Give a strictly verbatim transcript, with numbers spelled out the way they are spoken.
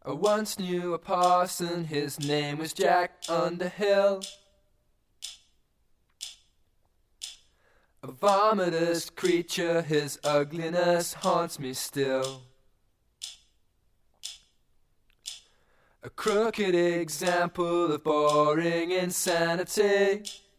I once knew a parson, his name was Jack Underhill. A vomitous creature, his ugliness haunts me still. A crooked example of boring insanity.